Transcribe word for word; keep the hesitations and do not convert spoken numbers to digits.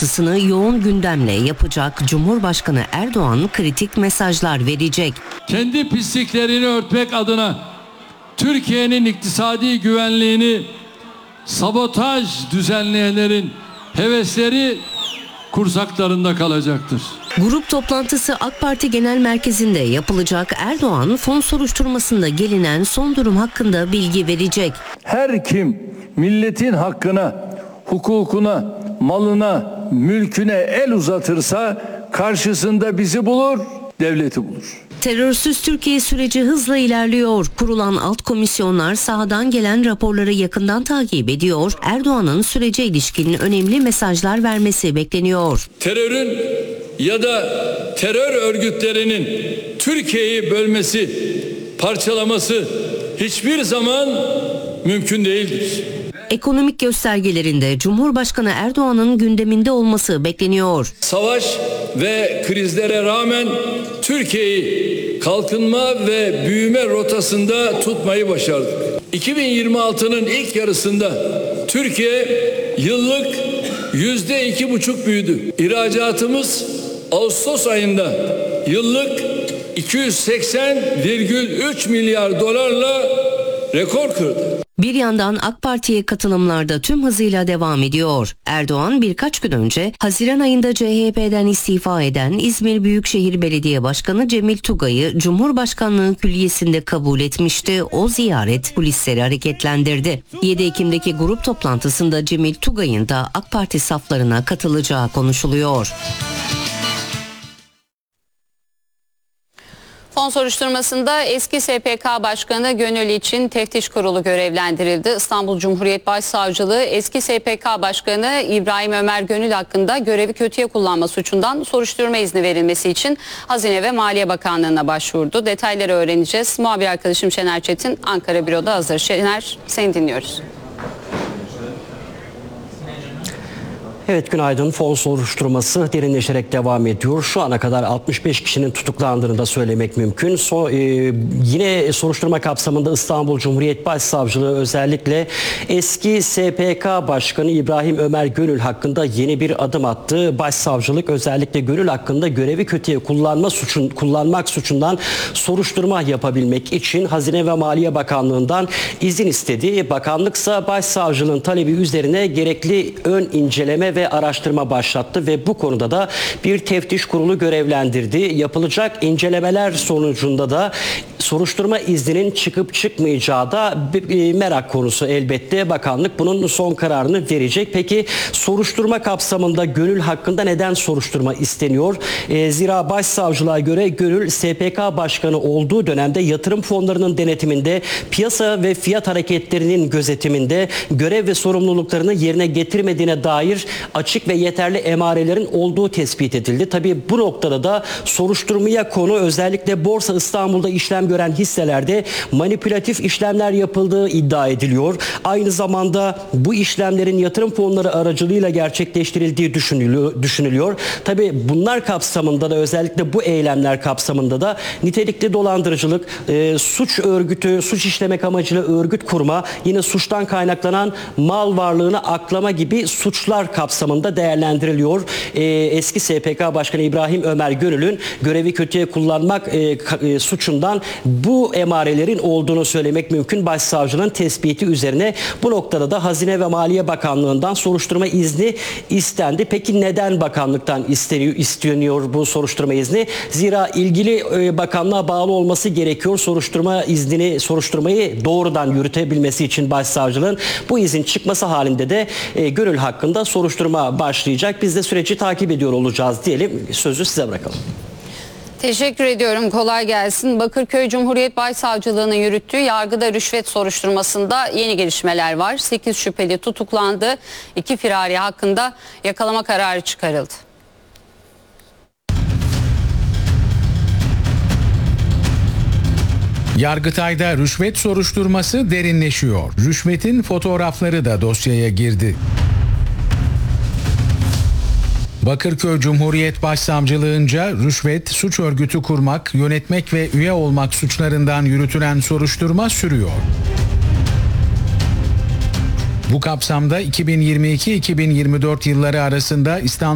toplantısını yoğun gündemle yapacak. Cumhurbaşkanı Erdoğan kritik mesajlar verecek. Kendi pisliklerini örtmek adına Türkiye'nin iktisadi güvenliğini sabotaj düzenleyenlerin hevesleri kursaklarında kalacaktır. Grup toplantısı AK Parti Genel Merkezi'nde yapılacak. Erdoğan fon soruşturmasında gelinen son durum hakkında bilgi verecek. Her kim milletin hakkına, hukukuna, malına, mülküne el uzatırsa karşısında bizi bulur, devleti bulur. Terörsüz Türkiye süreci hızla ilerliyor. Kurulan alt komisyonlar sahadan gelen raporları yakından takip ediyor. Erdoğan'ın sürece ilişkin önemli mesajlar vermesi bekleniyor. Terörün ya da terör örgütlerinin Türkiye'yi bölmesi, parçalaması hiçbir zaman mümkün değildir. Ekonomik göstergelerinde Cumhurbaşkanı Erdoğan'ın gündeminde olması bekleniyor. Savaş ve krizlere rağmen Türkiye'yi kalkınma ve büyüme rotasında tutmayı başardık. iki bin yirmi altının ilk yarısında Türkiye yıllık yüzde iki buçuk büyüdü. İhracatımız Ağustos ayında yıllık iki yüz seksen virgül üç milyar dolarla rekor kırdı. Bir yandan AK Parti'ye katılımlarda tüm hızıyla devam ediyor. Erdoğan birkaç gün önce Haziran ayında C H P'den istifa eden İzmir Büyükşehir Belediye Başkanı Cemil Tugay'ı Cumhurbaşkanlığı Külliyesi'nde kabul etmişti. O ziyaret kulisleri hareketlendirdi. yedi Ekim'deki grup toplantısında Cemil Tugay'ın da AK Parti saflarına katılacağı konuşuluyor. Fon soruşturmasında eski S P K Başkanı Gönül için teftiş kurulu görevlendirildi. İstanbul Cumhuriyet Başsavcılığı eski S P K Başkanı İbrahim Ömer Gönül hakkında görevi kötüye kullanma suçundan soruşturma izni verilmesi için Hazine ve Maliye Bakanlığı'na başvurdu. Detayları öğreneceğiz. Muhabir arkadaşım Şener Çetin Ankara Büro'da hazır. Şener, seni dinliyoruz. Evet, günaydın. Fon soruşturması derinleşerek devam ediyor. Şu ana kadar altmış beş kişinin tutuklandığını da söylemek mümkün. So, e, yine soruşturma kapsamında İstanbul Cumhuriyet Başsavcılığı özellikle eski S P K Başkanı İbrahim Ömer Gönül hakkında yeni bir adım attı. Başsavcılık özellikle Gönül hakkında görevi kötüye kullanma suçun, kullanmak suçundan soruşturma yapabilmek için Hazine ve Maliye Bakanlığı'ndan izin istedi. Bakanlıksa başsavcılığın talebi üzerine gerekli ön inceleme ve araştırma başlattı ve bu konuda da bir teftiş kurulu görevlendirdi. Yapılacak incelemeler sonucunda da soruşturma izninin çıkıp çıkmayacağı da bir merak konusu elbette. Bakanlık bunun son kararını verecek. Peki soruşturma kapsamında Gönül hakkında neden soruşturma isteniyor? E, zira başsavcılığa göre Gönül S P K Başkanı olduğu dönemde yatırım fonlarının denetiminde, piyasa ve fiyat hareketlerinin gözetiminde görev ve sorumluluklarını yerine getirmediğine dair açık ve yeterli emarelerin olduğu tespit edildi. Tabii bu noktada da soruşturmaya konu özellikle Borsa İstanbul'da işlem gören hisselerde manipülatif işlemler yapıldığı iddia ediliyor. Aynı zamanda bu işlemlerin yatırım fonları aracılığıyla gerçekleştirildiği düşünülüyor. düşünülüyor. Tabii bunlar kapsamında da özellikle bu eylemler kapsamında da nitelikli dolandırıcılık, e, suç örgütü, suç işlemek amacıyla örgüt kurma, yine suçtan kaynaklanan mal varlığını aklama gibi suçlar kapsamında değerlendiriliyor. Ee, eski S P K Başkanı İbrahim Ömer Gönül'ün görevi kötüye kullanmak e, e, suçundan bu emarelerin olduğunu söylemek mümkün. Başsavcının tespiti üzerine bu noktada da Hazine ve Maliye Bakanlığı'ndan soruşturma izni istendi. Peki neden bakanlıktan isteniyor, isteniyor bu soruşturma izni? Zira ilgili e, bakanlığa bağlı olması gerekiyor. Soruşturma iznini, soruşturmayı doğrudan yürütebilmesi için başsavcılığın bu izin çıkması halinde de e, Gönül hakkında soruşturma başlayacak. Biz de süreci takip ediyor olacağız diyelim. Sözü size bırakalım. Teşekkür ediyorum. Kolay gelsin. Bakırköy Cumhuriyet Başsavcılığı'nın yürüttüğü yargıda rüşvet soruşturmasında yeni gelişmeler var. sekiz şüpheli tutuklandı. iki firari hakkında yakalama kararı çıkarıldı. Yargıtay'da rüşvet soruşturması derinleşiyor. Rüşvetin fotoğrafları da dosyaya girdi. Bakırköy Cumhuriyet Başsavcılığınca rüşvet, suç örgütü kurmak, yönetmek ve üye olmak suçlarından yürütülen soruşturma sürüyor. Bu kapsamda iki bin yirmi iki iki bin yirmi dört yılları arasında İstanbul